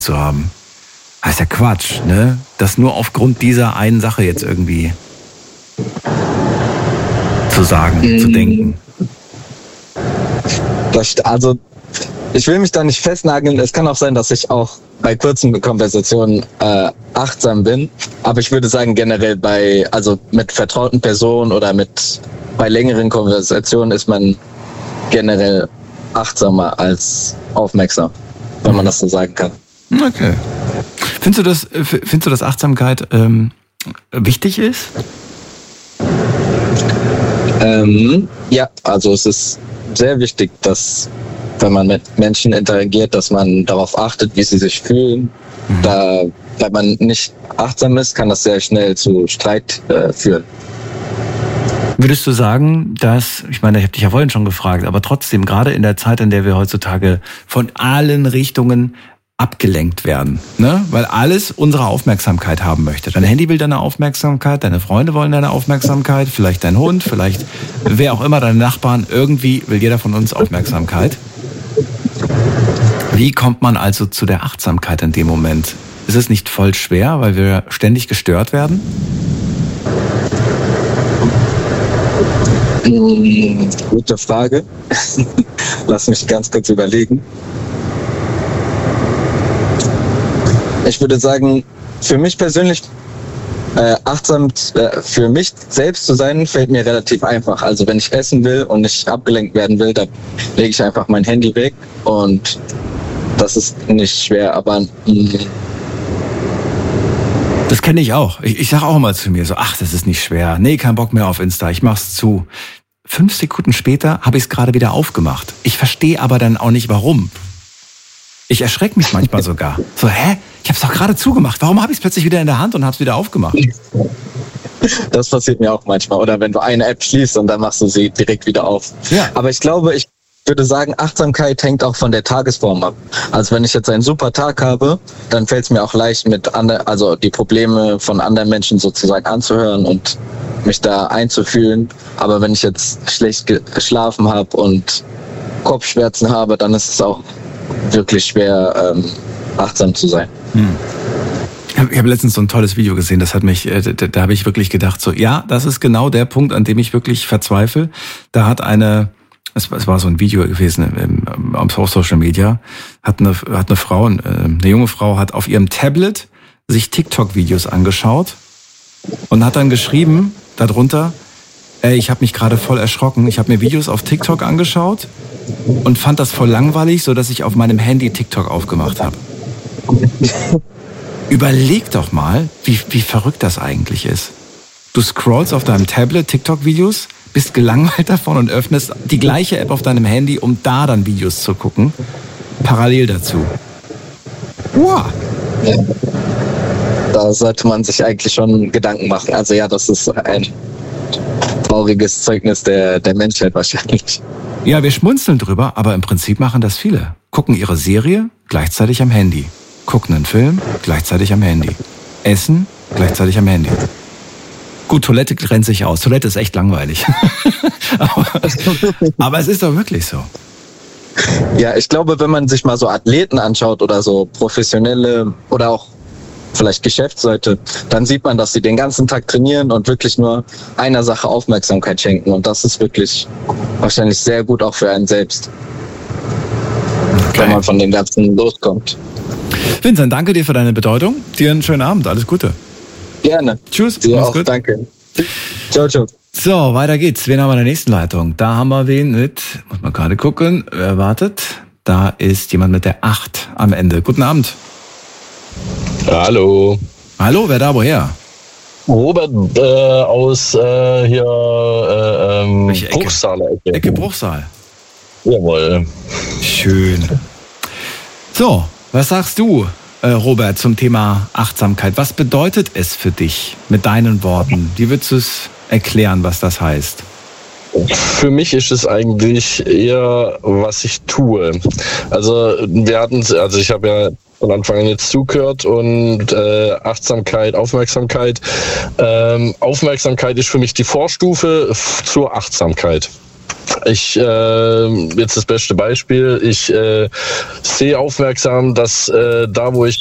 zu haben. Das ist ja Quatsch, ne? Das nur aufgrund dieser einen Sache jetzt irgendwie zu sagen, zu denken. Also, ich will mich da nicht festnageln. Es kann auch sein, dass ich auch bei kurzen Konversationen achtsam bin. Aber ich würde sagen, generell mit vertrauten Personen oder bei längeren Konversationen ist man generell achtsamer als aufmerksam, wenn man das so sagen kann. Okay. Findest du, dass Achtsamkeit wichtig ist? Ja, also es ist sehr wichtig, dass, wenn man mit Menschen interagiert, dass man darauf achtet, wie sie sich fühlen. Wenn man nicht achtsam ist, kann das sehr schnell zu Streit führen. Würdest du sagen, dass, ich meine, ich habe dich ja vorhin schon gefragt, aber trotzdem, gerade in der Zeit, in der wir heutzutage von allen Richtungen abgelenkt werden, ne? Weil alles unsere Aufmerksamkeit haben möchte. Dein Handy will deine Aufmerksamkeit, deine Freunde wollen deine Aufmerksamkeit, vielleicht dein Hund, vielleicht wer auch immer, deine Nachbarn, irgendwie will jeder von uns Aufmerksamkeit. Wie kommt man also zu der Achtsamkeit in dem Moment? Ist es nicht voll schwer, weil wir ständig gestört werden? Gute Frage. Lass mich ganz kurz überlegen. Ich würde sagen, für mich persönlich achtsam für mich selbst zu sein, fällt mir relativ einfach. Also wenn ich essen will und nicht abgelenkt werden will, dann lege ich einfach mein Handy weg und das ist nicht schwer, aber das kenne ich auch. Ich sage auch immer zu mir so, ach, das ist nicht schwer. Nee, kein Bock mehr auf Insta, ich mach's zu. 5 Sekunden später habe ich es gerade wieder aufgemacht. Ich verstehe aber dann auch nicht, warum. Ich erschrecke mich manchmal sogar. So, ich habe es doch gerade zugemacht. Warum habe ich es plötzlich wieder in der Hand und habe es wieder aufgemacht? Das passiert mir auch manchmal. Oder wenn du eine App schließt und dann machst du sie direkt wieder auf. Ja. Aber ich würde sagen, Achtsamkeit hängt auch von der Tagesform ab. Also wenn ich jetzt einen super Tag habe, dann fällt es mir auch leicht, also die Probleme von anderen Menschen sozusagen anzuhören und mich da einzufühlen. Aber wenn ich jetzt schlecht geschlafen habe und Kopfschmerzen habe, dann ist es auch wirklich schwer, achtsam zu sein. Ich habe letztens so ein tolles Video gesehen, das hat mich, da habe ich wirklich gedacht, so, ja, das ist genau der Punkt, an dem ich wirklich verzweifle. Da hat es war so ein Video gewesen auf Social Media, hat eine Frau, eine junge Frau hat auf ihrem Tablet sich TikTok-Videos angeschaut und hat dann geschrieben darunter, ich habe mich gerade voll erschrocken, ich habe mir Videos auf TikTok angeschaut und fand das voll langweilig, so dass ich auf meinem Handy TikTok aufgemacht habe. Überleg doch mal, wie verrückt das eigentlich ist. Du scrollst auf deinem Tablet TikTok-Videos, bist gelangweilt davon und öffnest die gleiche App auf deinem Handy, um da dann Videos zu gucken. Parallel dazu. Wow. Ja. Da sollte man sich eigentlich schon Gedanken machen. Also ja, das ist ein trauriges Zeugnis der Menschheit wahrscheinlich. Ja, wir schmunzeln drüber, aber im Prinzip machen das viele. Gucken ihre Serie gleichzeitig am Handy. Gucken einen Film gleichzeitig am Handy. Essen gleichzeitig am Handy. Gut, Toilette grenzt sich aus. Toilette ist echt langweilig. aber es ist doch wirklich so. Ja, ich glaube, wenn man sich mal so Athleten anschaut oder so professionelle oder auch vielleicht Geschäftsleute, dann sieht man, dass sie den ganzen Tag trainieren und wirklich nur einer Sache Aufmerksamkeit schenken. Und das ist wirklich wahrscheinlich sehr gut auch für einen selbst. Okay. Wenn man von dem Ganzen loskommt. Vincent, danke dir für deine Bedeutung. Dir einen schönen Abend. Alles Gute. Gerne. Tschüss. Dir auch, gut. Danke. Ciao, ciao. So, weiter geht's. Wen haben wir in der nächsten Leitung? Da haben wir wen mit, muss man gerade gucken, wer wartet? Da ist jemand mit der 8 am Ende. Guten Abend. Hallo. Hallo, wer da, woher? Robert aus hier Bruchsal. Ecke Bruchsal. Jawohl. Schön. So, was sagst du, Robert, zum Thema Achtsamkeit? Was bedeutet es für dich mit deinen Worten? Wie würdest du es erklären, was das heißt? Für mich ist es eigentlich eher, was ich tue. Also ich habe ja von Anfang an jetzt zugehört und Achtsamkeit, Aufmerksamkeit. Aufmerksamkeit ist für mich die Vorstufe zur Achtsamkeit. jetzt das beste Beispiel, ich sehe aufmerksam, dass da, wo ich